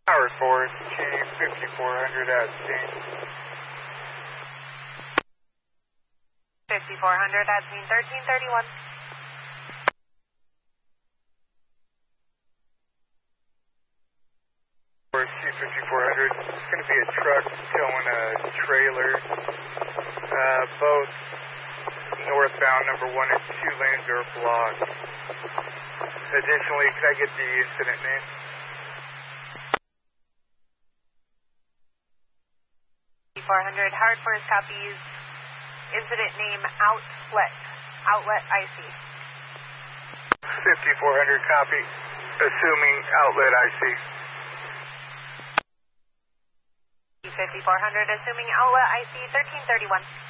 Tower 4, T5400 at scene. 5400 at scene, 1331. T5400, it's going to be a truck towing a trailer. Both northbound number 1 and 2 lanes are blocked. Additionally, could I get the incident name? 5400, Howard First copies. Incident name Outlet IC. 5400 copy, assuming Outlet IC. 5400, assuming Outlet IC, 1331.